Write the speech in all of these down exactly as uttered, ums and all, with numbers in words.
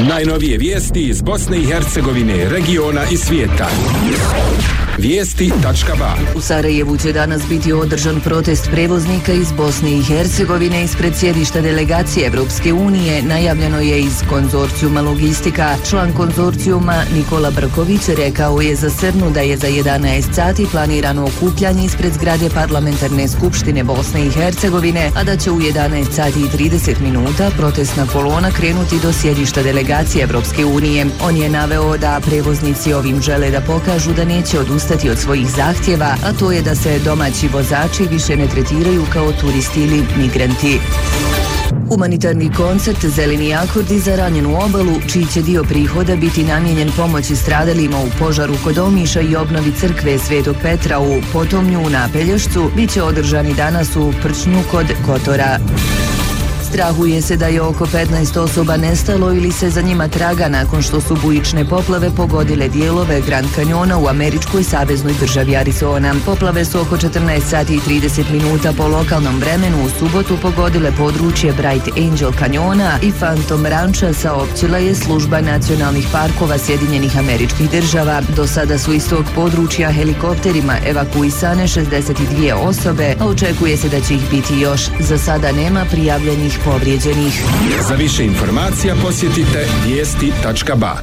Najnovije vijesti iz Bosne i Hercegovine, regiona i svijeta. Vijesti tačka ba. U Sarajevu će danas biti održan protest prevoznika iz Bosne i Hercegovine ispred sjedišta delegacije Evropske unije, najavljeno je iz konzorcijuma Logistika. Član konzorcijuma Nikola Brković rekao je za Srnu da je za jedanaest sati planirano okupljanje ispred zgrade Parlamentarne skupštine Bosne i Hercegovine, a da će u jedanaest sati i trideset minuta protestna kolona krenuti do sjedišta delegacije Evropske unije. On je naveo da prevoznici ovim žele da pokažu da neće odustati od svojih zahtjeva, a to je da se domaći vozači više ne tretiraju kao turisti ili migranti. Humanitarni koncert Zeleni akordi za ranjenu obalu, čiji će dio prihoda biti namijenjen pomoći stradalima u požaru kod Omiša i obnovi crkve Svetog Petra u Potomnju na Pelješcu, bit će održani danas u Prčnju kod Kotora. Strahuje se da je oko petnaest osoba nestalo ili se za njima traga nakon što su bujične poplave pogodile dijelove Grand Canyona u američkoj saveznoj državi Arizona. Poplave su oko četrnaest sati i trideset minuta po lokalnom vremenu u subotu pogodile područje Bright Angel Canyona i Phantom Rancha, saopćila je služba nacionalnih parkova Sjedinjenih Američkih Država. Do sada su iz tog područja helikopterima evakuisane šezdeset dvije osobe, a očekuje se da će ih biti još. Za sada nema prijavljenih povrijeđenih. Za više informacija posjetite vijesti tačka ba.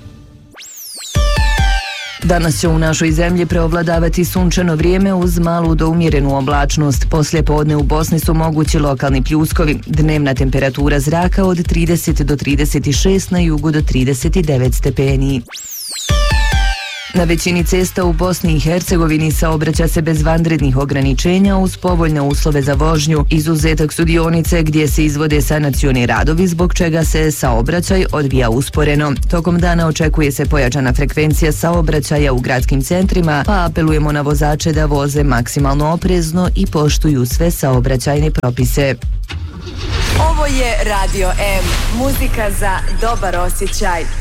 Danas će u našoj zemlji preovladavati sunčano vrijeme uz malu do umjerenu oblačnost. Poslije podne u Bosni su mogući lokalni pljuskovi. Dnevna temperatura zraka od trideset do trideset šest, na jugu do trideset devet stepeni. Na većini cesta u Bosni i Hercegovini saobraća se bez vanrednih ograničenja uz povoljne uslove za vožnju. Izuzetak su dionice gdje se izvode sanacioni radovi, zbog čega se saobraćaj odvija usporeno. Tokom dana očekuje se pojačana frekvencija saobraćaja u gradskim centrima, pa apelujemo na vozače da voze maksimalno oprezno i poštuju sve saobraćajne propise. Ovo je Radio M, muzika za dobar osjećaj.